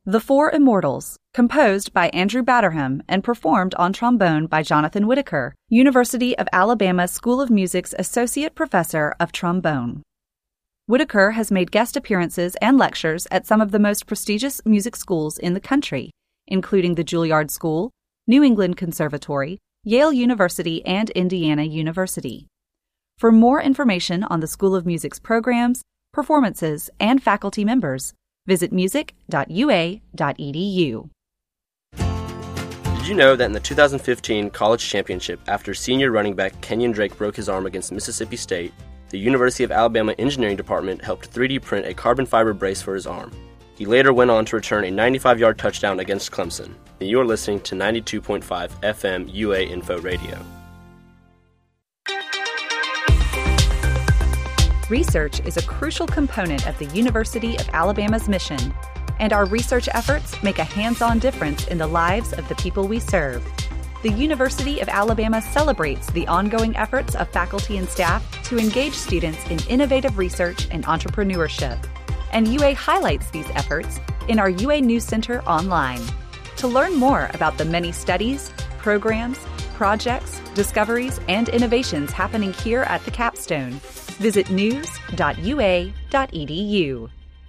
The Four Immortals, composed by Andrew Batterham and performed on trombone by Jonathan Whitaker, University of Alabama School of Music's Associate Professor of Trombone. Whitaker has made guest appearances and lectures at some of the most prestigious music schools in the country, including the Juilliard School, New England Conservatory, Yale University, and Indiana University. For more information on the School of Music's programs, performances, and faculty members, visit music.ua.edu. Did you know that in the 2015 College Championship, after senior running back Kenyon Drake broke his arm against Mississippi State, the University of Alabama Engineering Department helped 3D print a carbon fiber brace for his arm? He later went on to return a 95-yard touchdown against Clemson. And you are listening to 92.5 FM UA Info Radio. Research is a crucial component of the University of Alabama's mission, and our research efforts make a hands-on difference in the lives of the people we serve. The University of Alabama celebrates the ongoing efforts of faculty and staff to engage students in innovative research and entrepreneurship, and UA highlights these efforts in our UA News Center online. To learn more about the many studies, programs, projects, discoveries, and innovations happening here at the Capstone, visit news.ua.edu.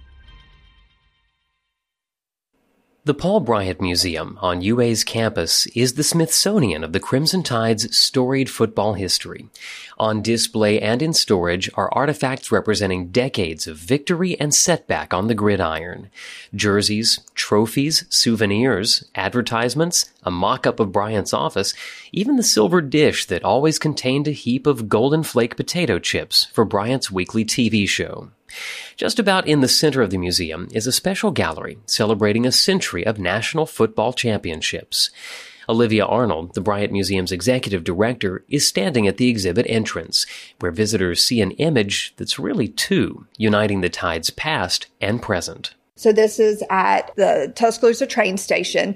The Paul Bryant Museum on UA's campus is the Smithsonian of the Crimson Tide's storied football history. On display and in storage are artifacts representing decades of victory and setback on the gridiron. Jerseys, trophies, souvenirs, advertisements, a mock-up of Bryant's office, even the silver dish that always contained a heap of Golden Flake potato chips for Bryant's weekly TV show. Just about in the center of the museum is a special gallery celebrating a century of national football championships. Olivia Arnold, the Bryant Museum's executive director, is standing at the exhibit entrance, where visitors see an image that's really two, uniting the Tide's past and present. So this is at the Tuscaloosa train station.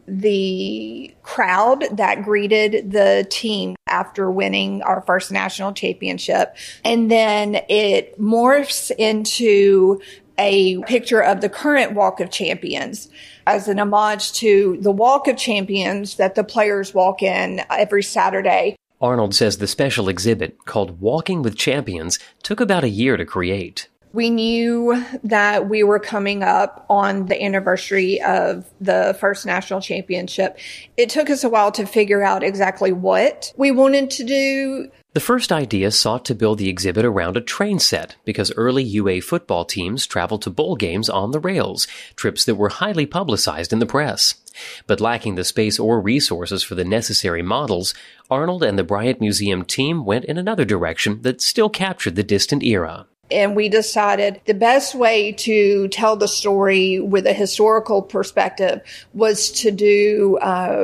The crowd that greeted the team after winning our first national championship. And then it morphs into a picture of the current Walk of Champions as an homage to the Walk of Champions that the players walk in every Saturday. Arnold says the special exhibit, called Walking with Champions, took about a year to create. We knew that we were coming up on the anniversary of the first national championship. It took us a while to figure out exactly what we wanted to do. The first idea sought to build the exhibit around a train set because early UA football teams traveled to bowl games on the rails, trips that were highly publicized in the press. But lacking the space or resources for the necessary models, Arnold and the Bryant Museum team went in another direction that still captured the distant era. And we decided the best way to tell the story with a historical perspective was to do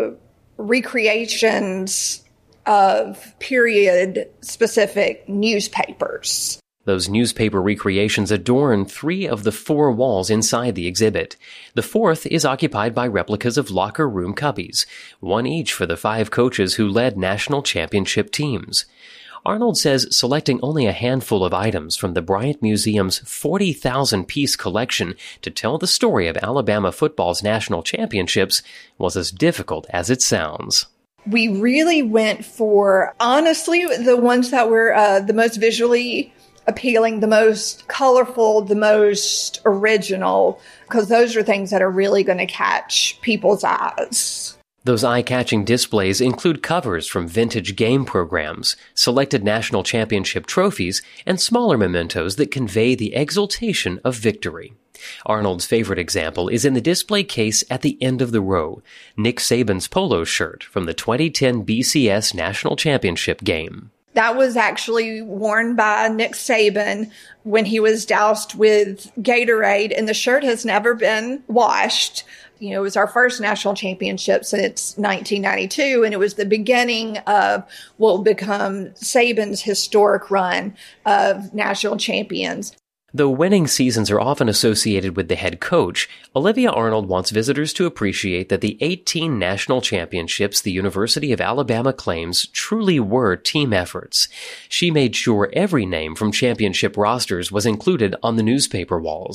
recreations of period-specific newspapers. Those newspaper recreations adorn 3 of the 4 walls inside the exhibit. The 4th is occupied by replicas of locker room cubbies, 1 each for the 5 coaches who led national championship teams. Arnold says selecting only a handful of items from the Bryant Museum's 40,000-piece collection to tell the story of Alabama football's national championships was as difficult as it sounds. We really went for, honestly, the ones that were the most visually appealing, the most colorful, the most original, because those are things that are really going to catch people's eyes. Those eye-catching displays include covers from vintage game programs, selected national championship trophies, and smaller mementos that convey the exultation of victory. Arnold's favorite example is in the display case at the end of the row, Nick Saban's polo shirt from the 2010 BCS National Championship game. That was actually worn by Nick Saban when he was doused with Gatorade, and the shirt has never been washed. You know, it was our first national championship since 1992, and it was the beginning of what will become Saban's historic run of national champions. Though winning seasons are often associated with the head coach, Olivia Arnold wants visitors to appreciate that the 18 national championships the University of Alabama claims truly were team efforts. She made sure every name from championship rosters was included on the newspaper walls.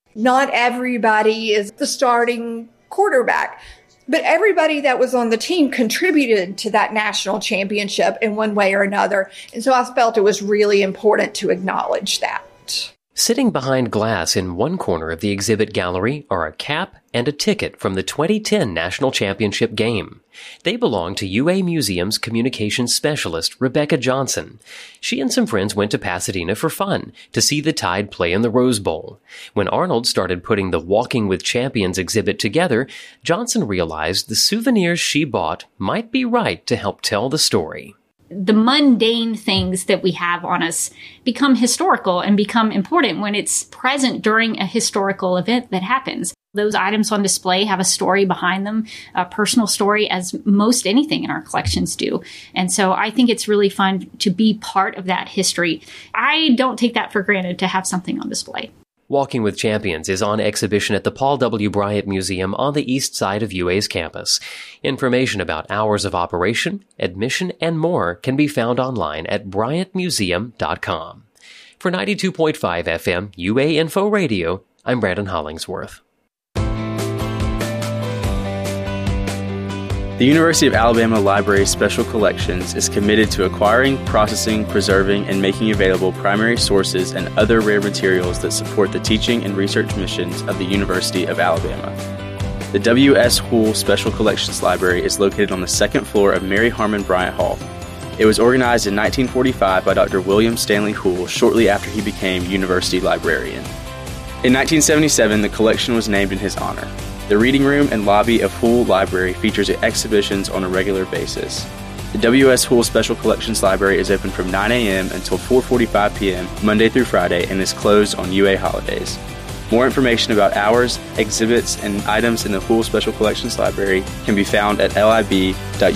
Not everybody is the starting quarterback, but everybody that was on the team contributed to that national championship in one way or another. And so I felt it was really important to acknowledge that. Sitting behind glass in one corner of the exhibit gallery are a cap and a ticket from the 2010 National Championship game. They belong to UA Museum's communications specialist, Rebecca Johnson. She and some friends went to Pasadena for fun to see the Tide play in the Rose Bowl. When Arnold started putting the Walking with Champions exhibit together, Johnson realized the souvenirs she bought might be right to help tell the story. The mundane things that we have on us become historical and become important when it's present during a historical event that happens. Those items on display have a story behind them, a personal story, as most anything in our collections do. And so I think it's really fun to be part of that history. I don't take that for granted to have something on display. Walking with Champions is on exhibition at the Paul W. Bryant Museum on the east side of UA's campus. Information about hours of operation, admission, and more can be found online at bryantmuseum.com. For 92.5 FM UA Info Radio, I'm Brandon Hollingsworth. The University of Alabama Library Special Collections is committed to acquiring, processing, preserving, and making available primary sources and other rare materials that support the teaching and research missions of the University of Alabama. The W.S. Hoole Special Collections Library is located on the second floor of Mary Harmon Bryant Hall. It was organized in 1945 by Dr. William Stanley Hoole shortly after he became university librarian. In 1977, the collection was named in his honor. The reading room and lobby of Hoole Library features exhibitions on a regular basis. The W.S. Hoole Special Collections Library is open from 9 a.m. until 4:45 p.m. Monday through Friday and is closed on UA holidays. More information about hours, exhibits, and items in the Hoole Special Collections Library can be found at lib.ua.edu.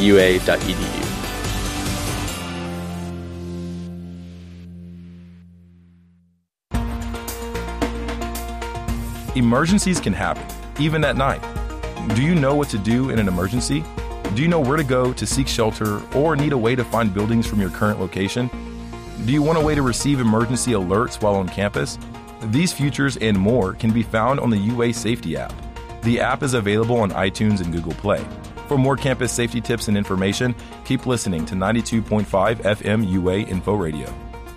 Emergencies can happen, even at night. Do you know what to do in an emergency? Do you know where to go to seek shelter or need a way to find buildings from your current location? Do you want a way to receive emergency alerts while on campus? These features and more can be found on the UA Safety app. The app is available on iTunes and Google Play. For more campus safety tips and information, keep listening to 92.5 FM UA Info Radio.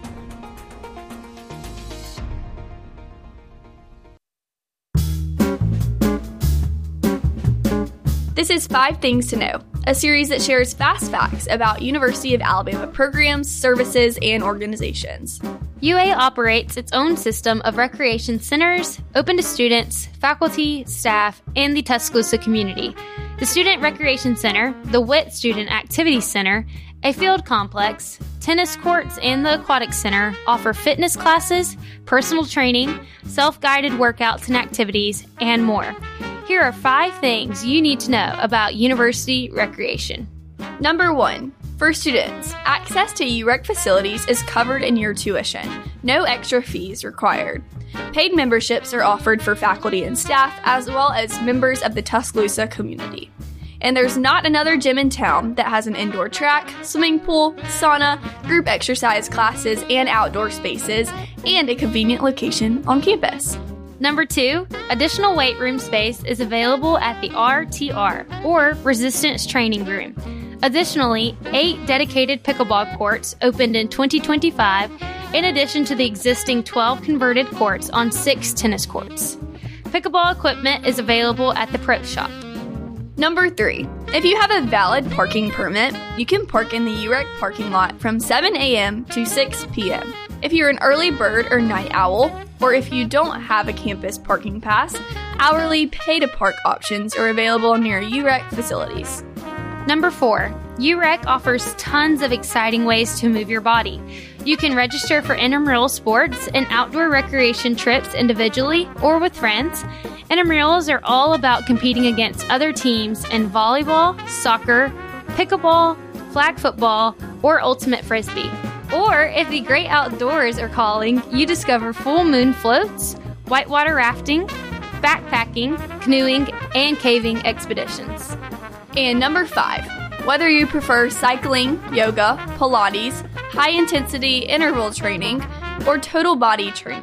This is 5 Things to Know, a series that shares fast facts about University of Alabama programs, services, and organizations. UA operates its own system of recreation centers, open to students, faculty, staff, and the Tuscaloosa community. The Student Recreation Center, the WIT Student Activity Center, a field complex, tennis courts, and the Aquatic Center offer fitness classes, personal training, self-guided workouts and activities, and more. Here are 5 things you need to know about university recreation. Number 1. For students, access to UREC facilities is covered in your tuition. No extra fees required. Paid memberships are offered for faculty and staff, as well as members of the Tuscaloosa community. And there's not another gym in town that has an indoor track, swimming pool, sauna, group exercise classes, and outdoor spaces, and a convenient location on campus. Number 2, additional weight room space is available at the RTR, or Resistance Training Room. Additionally, 8 dedicated pickleball courts opened in 2025, in addition to the existing 12 converted courts on 6 tennis courts. Pickleball equipment is available at the Pro Shop. Number 3, if you have a valid parking permit, you can park in the UREC parking lot from 7 a.m. to 6 p.m. If you're an early bird or night owl, or if you don't have a campus parking pass, hourly pay-to-park options are available near UREC facilities. Number 4, UREC offers tons of exciting ways to move your body. You can register for intramural sports and outdoor recreation trips individually or with friends. Intramurals are all about competing against other teams in volleyball, soccer, pickleball, flag football, or ultimate frisbee. Or if the great outdoors are calling, you discover full moon floats, whitewater rafting, backpacking, canoeing, and caving expeditions. And number 5, whether you prefer cycling, yoga, Pilates, high-intensity interval training, or total body training,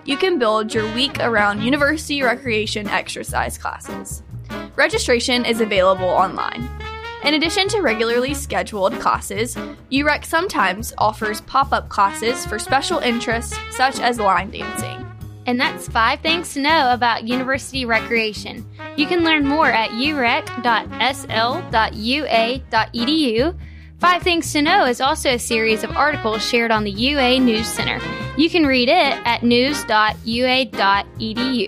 you can build your week around university recreation exercise classes. Registration is available online. In addition to regularly scheduled classes, UREC sometimes offers pop-up classes for special interests such as line dancing. And that's 5 things to know about university recreation. You can learn more at urec.sl.ua.edu. 5 Things to Know is also a series of articles shared on the UA News Center. You can read it at news.ua.edu.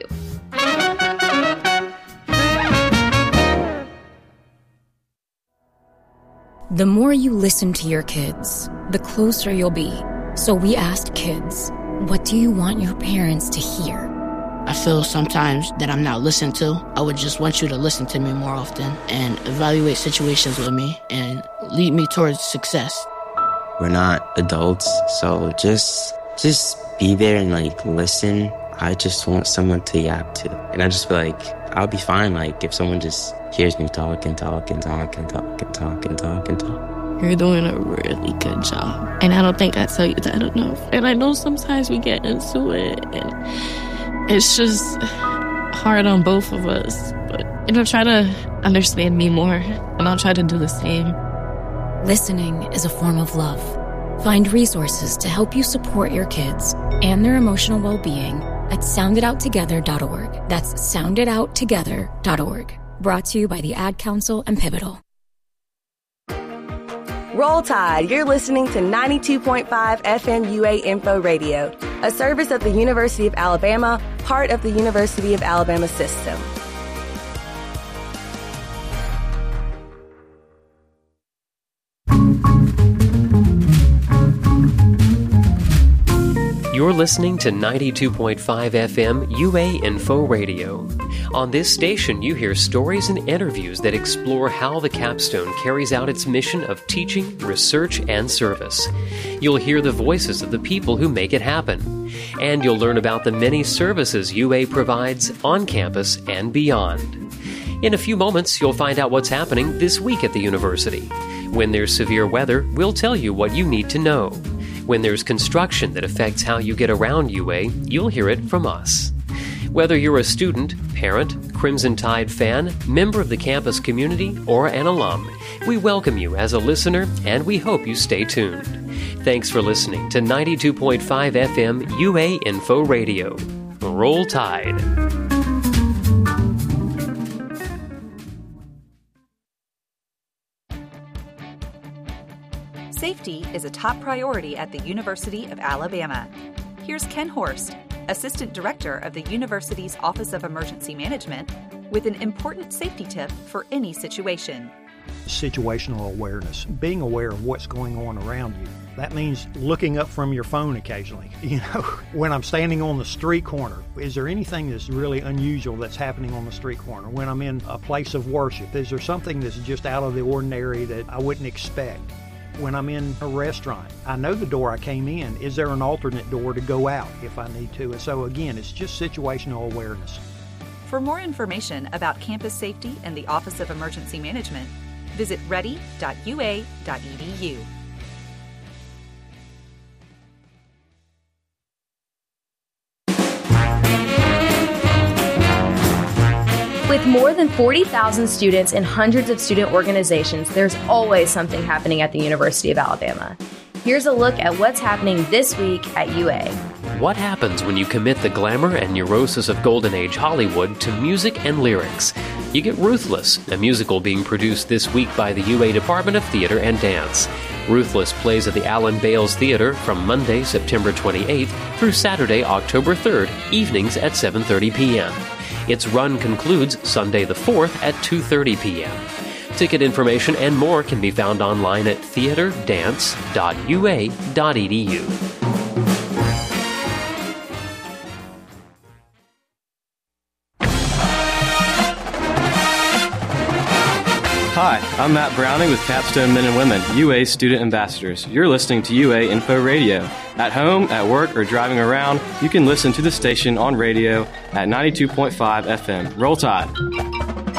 The more you listen to your kids, the closer you'll be. So we asked kids, what do you want your parents to hear? I feel sometimes that I'm not listened to. I would just want you to listen to me more often and evaluate situations with me and lead me towards success. We're not adults, so just be there and listen. I just want someone to yap to. And I just feel I'll be fine if someone just hears me talk and talk and talk and talk and talk and talk and talk. You're doing a really good job. And I don't think I tell you that enough. And I know sometimes we get into it and it's just hard on both of us. But try to understand me more and I'll try to do the same. Listening is a form of love. Find resources to help you support your kids and their emotional well-being at sounditouttogether.org. That's sounditouttogether.org. Brought to you by the Ad Council and Pivotal. Roll Tide, you're listening to 92.5 FM UA Info Radio, a service of the University of Alabama, part of the University of Alabama system. You're listening to 92.5 FM UA Info Radio. On this station, you hear stories and interviews that explore how the Capstone carries out its mission of teaching, research, and service. You'll hear the voices of the people who make it happen. And you'll learn about the many services UA provides on campus and beyond. In a few moments, you'll find out what's happening this week at the university. When there's severe weather, we'll tell you what you need to know. When there's construction that affects how you get around UA, you'll hear it from us. Whether you're a student, parent, Crimson Tide fan, member of the campus community, or an alum, we welcome you as a listener and we hope you stay tuned. Thanks for listening to 92.5 FM UA Info Radio. Roll Tide. Safety is a top priority at the University of Alabama. Here's Ken Horst, Assistant Director of the university's Office of Emergency Management, with an important safety tip for any situation. Situational awareness, being aware of what's going on around you. That means looking up from your phone occasionally. When I'm standing on the street corner, is there anything that's really unusual that's happening on the street corner? When I'm in a place of worship, is there something that's just out of the ordinary that I wouldn't expect? When I'm in a restaurant, I know the door I came in. Is there an alternate door to go out if I need to? And so again, it's just situational awareness. For more information about campus safety and the Office of Emergency Management, visit ready.ua.edu. With more than 40,000 students and hundreds of student organizations, there's always something happening at the University of Alabama. Here's a look at what's happening this week at UA. What happens when you commit the glamour and neurosis of Golden Age Hollywood to music and lyrics? You get Ruthless, a musical being produced this week by the UA Department of Theater and Dance. Ruthless plays at the Alan Bales Theater from Monday, September 28th through Saturday, October 3rd, evenings at 7:30 p.m. Its run concludes Sunday the 4th at 2:30 p.m. Ticket information and more can be found online at theaterdance.ua.edu. Hi, I'm Matt Browning with Capstone Men and Women, UA Student Ambassadors. You're listening to UA Info Radio. At home, at work, or driving around, you can listen to the station on radio at 92.5 FM. Roll Tide.